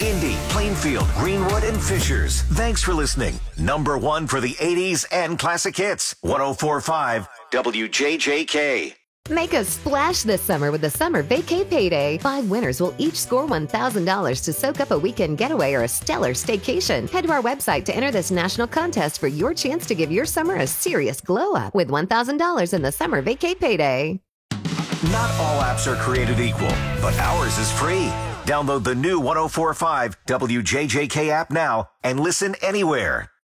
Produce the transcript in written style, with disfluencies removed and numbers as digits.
Indy, Plainfield, Greenwood, and Fishers. Thanks for listening. Number one for the 80s and classic hits. 104.5 WJJK. Make a splash this summer with the Summer Vacay Payday. 5 winners will each score $1,000 to soak up a weekend getaway or a stellar staycation. Head to our website to enter this national contest for your chance to give your summer a serious glow-up with $1,000 in the Summer Vacay Payday. Not all apps are created equal, but ours is free. Download the new 104.5 WJJK app now and listen anywhere.